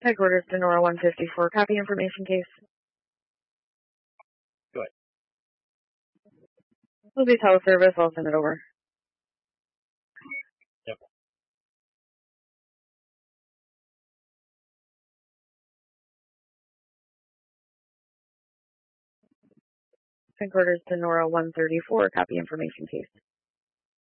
Headquarters to Nora 154. Copy information case. Go ahead. Will be teleservice. I'll send it over. Yep. Headquarters to Nora 134. Copy information case.